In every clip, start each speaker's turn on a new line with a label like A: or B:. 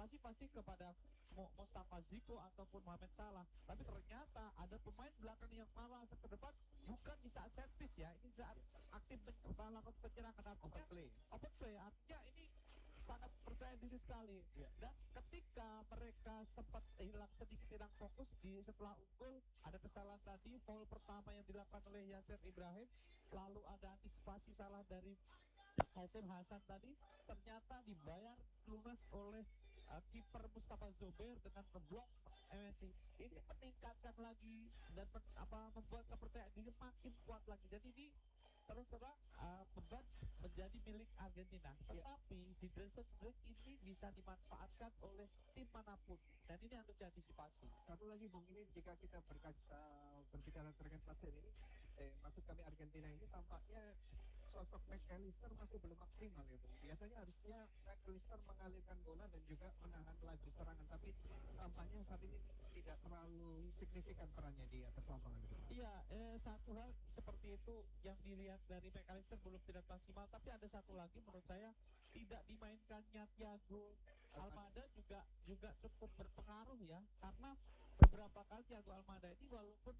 A: antisipasi pasti kepada Mustafa Ziko ataupun Mohamed Salah. Tapi ternyata ada pemain belakang yang malah ke depan bukan di saat set piece ya, ini saat aktif melakukan penyerangan, artinya open play, artinya ini sangat percaya diri sekali. Dan ketika mereka sempat sedikit hilang fokus di setelah unggul, ada kesalahan tadi, foul pertama yang dilakukan oleh Yasser Ibrahim, lalu ada antisipasi salah dari Hasim Hasan tadi, ternyata dibayar lunas oleh kiper Mustafa Zubair dengan ngeblok MSI. Ini meningkatkan lagi dan membuat kepercayaan diri makin kuat lagi. Jadi ini terus terang beban menjadi milik Argentina. Tetapi di dressing room ini bisa dimanfaatkan oleh tim manapun, dan ini harus diantisipasi.
B: Satu lagi Bung, ini jika kita berbicara terkait pasien ini, maksud kami Argentina ini tampaknya sosok McAllister masih belum maksimal ya Bung. Biasanya harusnya McAllister mengalirkan bola dan juga menahan laju serangan, tapi tampaknya saat ini tidak terlalu signifikan perannya di atas lapangan.
A: Iya, satu hal seperti itu yang dilihat dari McAllister belum tidak maksimal, tapi ada satu lagi menurut saya tidak dimainkannya Thiago Almada juga cukup berpengaruh ya, karena beberapa kali Thiago Almada ini walaupun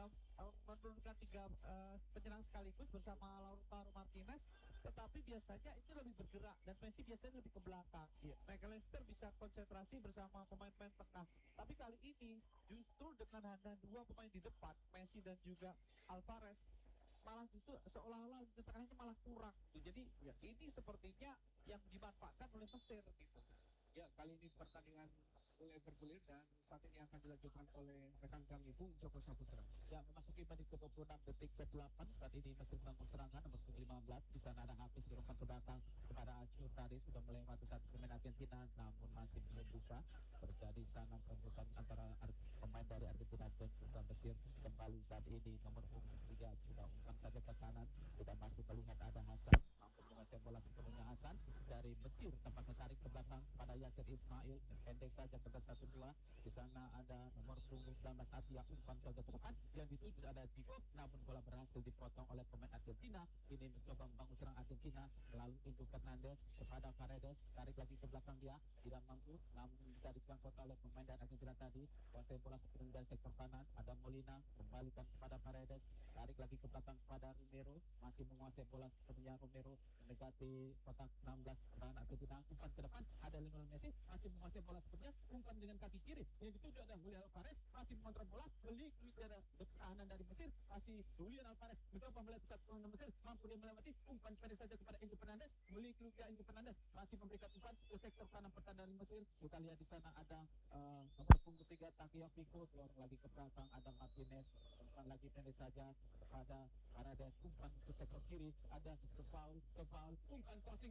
A: menurunkan 3 penyerang sekaligus bersama Lautaro Martinez, tetapi biasanya ini lebih bergerak dan Messi biasanya lebih ke belakang. McAllister bisa konsentrasi bersama pemain-pemain tengah, tapi kali ini justru dengan hanya 2 pemain di depan, Messi dan juga Alvarez, malah justru seolah-olah di tengahnya malah kurang gitu. Jadi ini sepertinya yang dimanfaatkan oleh Mesir gitu.
B: Ya, kali ini pertandingan mulai bergulir dan saat ini akan dilanjutkan oleh rekan kami Bung Joko Saputra.
C: Ya, memasuki menit ke-26 detik ke-8 saat ini Mesir membangun serangan nomor 15. Di sana ada Hafiz dorongkan ke belakang kepada Acur, tadi sudah melewati satu pemain Argentina namun masih belum bisa. Terjadi sana perebutan antara pemain dari Argentina dan juga Mesir. Kembali saat ini nomor 3 sudah umpan saja ke kanan, tidak masih terlihat ada Hasan, mampu menguasai bola sepenuhnya Hasan dari Mesir, tempat tertarik ke belakang pada Yasser Ismail, pendek saja ke 1-2. Di sana ada nomor 19 Atia, umpan saja ke depan yang dituju ada Diego, namun bola berhasil dipotong oleh pemain Argentina. Ini mencoba membangun serang Argentina melalui Enzo Fernandez kepada Paredes, tarik lagi ke belakang, dia tidak mampu namun bisa dijangkau oleh pemain dari Argentina tadi. Kuasai bola sepenuhnya dari sektor kanan, ada Molina, kembalikan kepada Paredes, tarik lagi ke belakang kepada Romero, masih menguasai bola sepenuhnya Romero mendekati kotak 16 pertahanan Argentina. Umpan ke depan ada Lionel Messi, masih menguasai bola sepenuhnya, umpan dengan kaki kiri yang dituju ada Julian Alvarez, masih mengontrol bola, beli ada pertahanan dari Mesir, masih Julian Alvarez mencoba melihat satu pemain Mesir, mampu dia melewati, umpan pendek saja kepada Enzo Fernandez, beli keluar Enzo Fernandez, masih memberikan umpan ke sektor kanan pertahanan Mesir. Kita lihat di sana ada nomor punggung 3 Tagliafico, dorong lagi ke belakang ada Martinez, umpan lagi pendek saja kepada Paredes, umpan ke sektor kiri ada ke foul, umpan crossing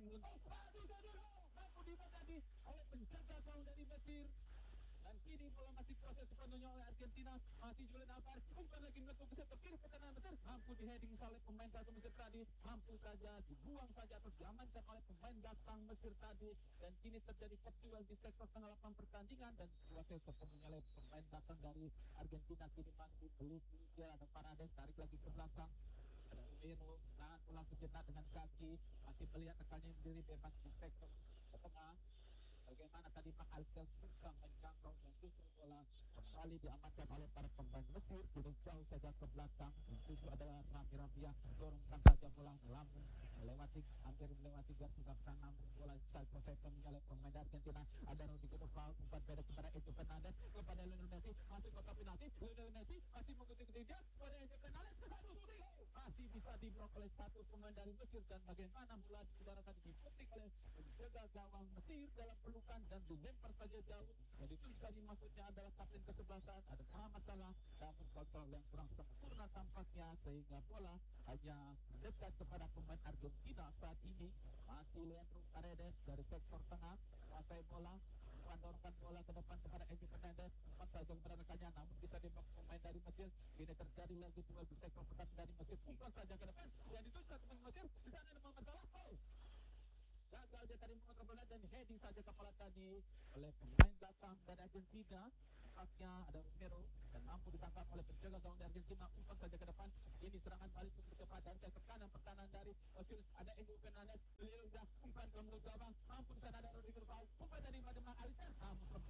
C: mampu dibatasi oleh penjaga gawang dari Mesir. Dan kini bola masih proses sepenuhnya oleh Argentina, masih Julian Alvarez, umpan lagi melakukan ke sektor kiri pertahanan Mesir, mampu diheading oleh pemain satu Mesir tadi, mampu saja dibuang saja atau diamankan oleh pemain datang Mesir tadi. Dan kini terjadi ketual di sektor tengah lapangan pertandingan dan proses sepenuhnya oleh pemain datang dari Argentina. Kini masih beli dia ada Paredes, tarik lagi ke belakang, ada Romero, nahan bola sejenak dengan kaki, masih melihat rekannya berdiri bebas di sektor tengah. Bagaimana tadi Pak Alsel susah menjangkau dan justru bola kembali diamankan oleh para pemain Mesir, tidak jauh saja ke belakang. Itu adalah Rami Rabia, dorongkan saja bola melambung hampir melewati garis belakang, namun bola saat possession oleh pemain Argentina. Ada Rodrigo de Paul, umpan pendek kepada Enzo Fernandez, kepada Lionel Messi, masih kotak penalti. Lionel Messi masih mengikuti dia kepada Enzo Fernandez, masih bisa diblok oleh satu pemain dari Mesir. Dan bagaimana bola saudara tadi diputik oleh penjaga gawang Mesir dalam pelukan dan dilempar saja jauh. Yang dituju tadi maksudnya adalah kapten kesebelasan ada Muhammad Salah, namun kontrol yang kurang sempurna tampaknya sehingga bola hanya dekat kepada pemain Argentina saat ini. Masih Leandro Paredes dari sektor tengah menguasai bola, mendorongkan bola ke depan kepada Enzo Fernandez, umpan saja kepada rekannya namun bisa diblok pemain dari Mesir. Ini terjadi lagi duel di sektor pertahanan dari Mesir, umpan saja ke depan yang dituju satu pemain Mesir. Di sana ada Muhammad Salah, gagal dia tadi mengontrol bola dan heading saja kepala tadi oleh pemain belakang dari Argentina. Tempatnya ada Romero dan mampu ditangkap oleh penjaga gawang dari Argentina, umpan saja ke depan. Ini serangan balik untuk kecepatan sektor kanan pertahanan dari Mesir, ada Enzo Fernandez, beliau sudah umpan ke menurut gawang, mampu di sana ada Rodrigo Paul, umpan dari Mademar Alisson,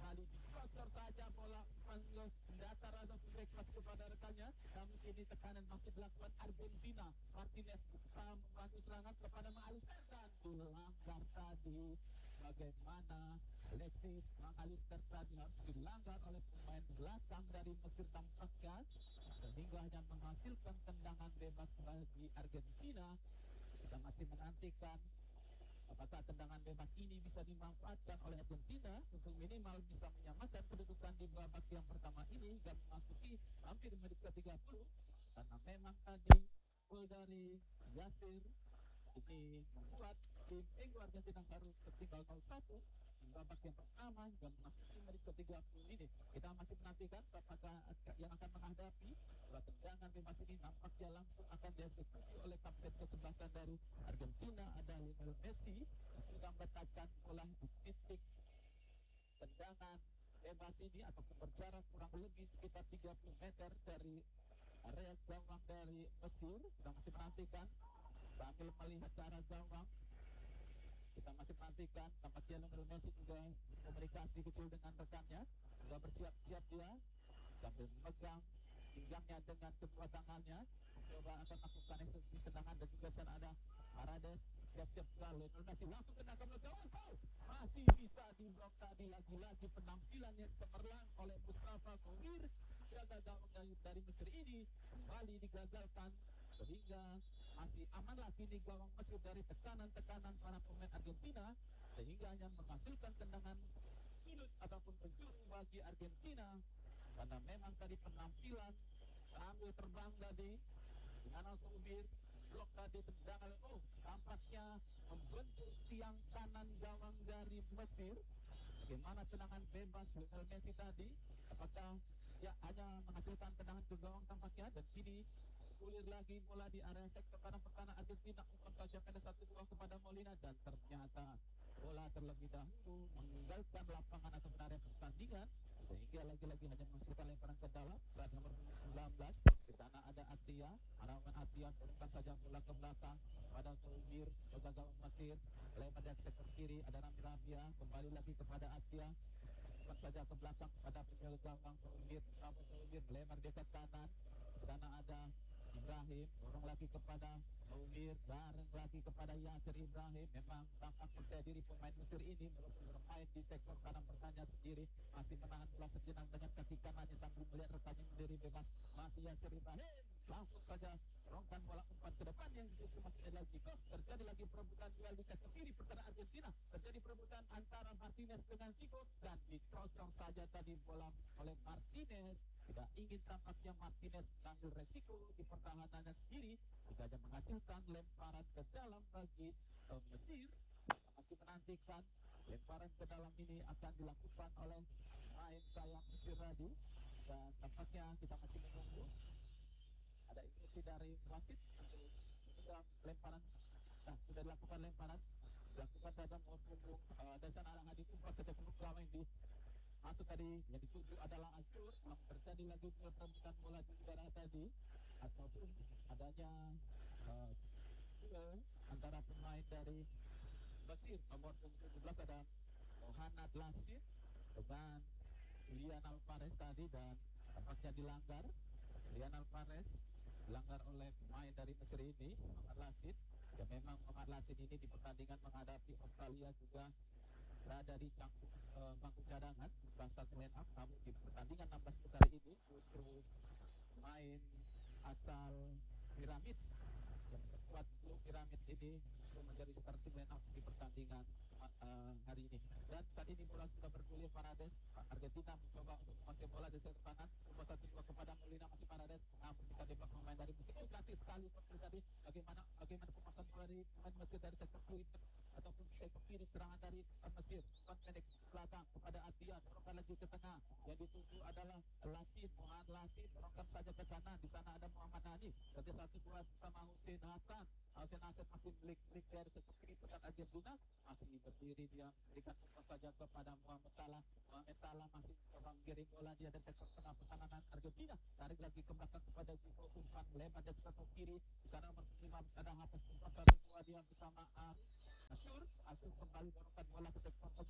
C: sekali dicocor saja bola datar ataupun back pass kepada rekannya, namun kini tekanan masih dilakukan Argentina. Martinez berusaha membantu serangan kepada Mangalister dan dilanggar tadi. Bagaimana Alexis Mangalister tadi harus dilanggar oleh pemain belakang dari Mesir tampaknya, sehingga hanya menghasilkan tendangan bebas bagi Argentina. Kita masih menantikan apakah tendangan bebas ini bisa dimanfaatkan oleh Argentina untuk minimal bisa menyamakan kedudukan di babak yang pertama ini hingga memasuki hampir menit ke-30, karena memang tadi gol dari Yasir ini membuat tim Enggo Argentina harus tertinggal 0-1 di babak yang pertama hingga memasuki menit ke-30 ini. Kita masih menantikan apakah yang akan menghadapi tendangan bebas ini nampaknya langsung akan dieksekusi oleh kapten ke-11 dari Argentina, ada Lionel Messi, yang sudah meletakkan bola di titik tendangan bebas ini ataupun berjarak kurang lebih sekitar 30 meter dari area gawang dari Mesir. Kita masih menantikan sambil melihat ke arah gawang. Kita masih menantikan, tampaknya Lionel Messi juga komunikasi kecil dengan rekannya, sudah bersiap-siap dia sambil memegang pinggangnya dengan kedua tangannya, mencoba akan melakukan eksekusi tendangan. Dan juga sana ada Paredes siap-siap juga. Lionel Messi langsung kena ke belakang, masih bisa diblok tadi. Lagi-lagi penampilan yang cemerlang oleh Mustafa Sohir, jaga gawang dari Mesir ini kembali digagalkan, sehingga masih amanlah kini gawang Mesir dari tekanan-tekanan para pemain Argentina, sehingga hanya menghasilkan tendangan sudut ataupun penjuru bagi Argentina. Karena memang tadi penampilan sambil terbang tadi dengan Sohir, blok tadi tendangan, tampaknya membentuk tiang kanan gawang dari Mesir. Bagaimana tendangan bebas Lionel Messi tadi, apakah ya hanya menghasilkan tendangan ke gawang tampaknya, dan kini kulir lagi bola di area sektor kanan pertahanan Argentina. Umpan saja pada 1-2 kepada Molina, dan ternyata bola terlebih dahulu meninggalkan lapangan atau area pertandingan, sehingga lagi-lagi hanya menghasilkan lemparan ke dalam. Saat nomor 19 di sana ada Atia, Arawan Atia turunkan saja bola ke belakang pada Sohir, jaga gawang Mesir, lempar dari sektor kiri ada Rami Rabia, kembali lagi kepada Atia, turunkan saja ke belakang pada penjaga gawang Sohir, Mustafa Sohir lempar dekat kanan. Di sana ada Ibrahim, dorong lagi kepada Sohir, bareng lagi kepada Yasir Ibrahim. Memang tampak percaya diri pemain Mesir ini, walaupun bermain di sektor kanan pertanyaan sendiri, masih menahan bola sejenak dengan kaki kanannya sambil melihat rekannya berdiri bebas. Masih Yasir Ibrahim, langsung saja dorongkan bola umpan ke depan yang itu masih ada lagi. Terjadi lagi perebutan duel di sektor kiri pertahanan Argentina, terjadi perebutan antara Martinez dengan Zico, dan dicocor saja tadi bola oleh Martinez. Tidak ingin tampaknya Martinez mengambil resiko di pertahanannya sendiri, jika hanya menghasilkan lemparan ke dalam bagi Mesir. Kita masih menantikan lemparan ke dalam ini akan dilakukan oleh main sayap Mesir tadi, dan tampaknya kita masih menunggu ada instruksi dari wasit untuk menunda lemparan. Nah, sudah dilakukan lemparan, dilakukan pada mau punggung dari sana arah hadi umpan saja ke gawang yang masuk tadi, yang dituju adalah Azur. Terjadi lagi perebutan bola di udara tadi, ataupun adanya duel antara pemain dari Mesir nomor 17 ada Mohamed Lasir dengan Lian Alvarez tadi, dan tampaknya dilanggar. Lian Alvarez dilanggar oleh pemain dari Mesir ini, Mohamed Lasir. Ya, memang Mohamed Lasir ini di pertandingan menghadapi Australia juga berada di bangku cadangan bahasa line up, namun di pertandingan 16 besar ini justru main asal Pyramids yang terkuat Blue Pyramids ini justru menjadi starting line up di pertandingan hari ini. Dan saat ini bola sudah bergulir. Paredes, Argentina mencoba untuk menguasai bola di sektor kanan, umpan 1-2 kepada Molina, masih Paredes, namun bisa diblok pemain dari Mesir. Gratis sekali tadi bagaimana pemasan bola dari pemain Mesir dari sektor kiri ataupun sektor kiri serangan dari Mesir. Umpan pendek belakang kepada Atia, dorongkan lagi ke tengah, yang dituju adalah Lasin, Mohamed Lasin, dorongkan saja ke kanan. Di sana ada Muhammad Hani, kerja 1-2 bersama Hussein Hasan. Hussein Hasan masih klik dari sektor kiri pekan Argentina, masih berdiri dia, berikan umpan saja kepada Muhammad Salah. Muhammad Salah masih mencoba menggiring bola dia dari sektor tengah pertahanan Argentina, tarik lagi ke belakang kepada Zico, umpan lebar dari sektor kiri. Di sana nomor 15 ada Hafiz, umpan 1-2 dia bersama Asur kembali dorongkan bola ke sektor tengah.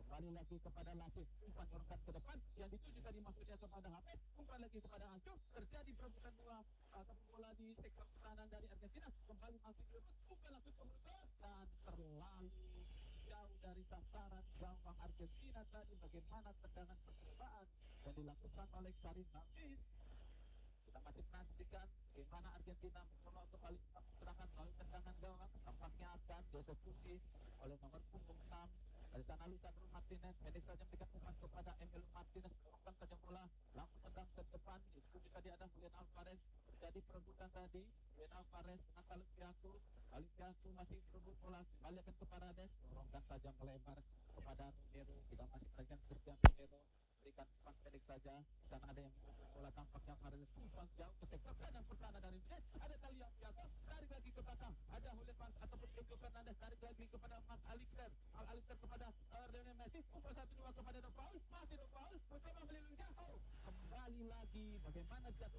C: kembali lagi kepada Lasif, umpan berangkat ke depan yang dituju tadi maksudnya kepada Hafiz, umpan lagi kepada Acu, terjadi perebutan bola ataupun bola di sektor pertahanan dari Argentina, kembali masih direbut, umpan langsung ke Brutus dan terlalu jauh dari sasaran gawang Argentina tadi. Bagaimana tendangan percobaan yang dilakukan oleh Karim Hafiz. Kita masih menantikan bagaimana Argentina mencoba kembali serangan melalui tendangan gawang. Tampaknya akan dieksekusi oleh nomor punggung 6. Dari sana Lisandro Martinez pendek saja memberikan umpan kepada Emilio Martinez, dorongkan saja bola langsung tendang ke depan. Itu tadi ada Julian Alvarez, terjadi perebutan tadi. Julian Alvarez dengan Tagliafico masih berebut bola, kembali akan ke Paredes, dorongkan saja melebar kepada Romero. Kita masih menantikan Cristian Romero berikan umpan pendek saja. Di sana ada yang berebut bola, tampaknya Paredes umpan jauh ke sektor kanan pertahanan dari Messi. Ada Tagliafico, tarik lagi ke belakang. Ada Julian Mas ataupun Enzo Fernandez, tarik lagi kepada Mark Alixer. Alixer kepada Lionel Messi, umpan 1-2 kepada De Paul, masih De Paul mencoba melindungi jauh. Kembali lagi bagaimana jatuh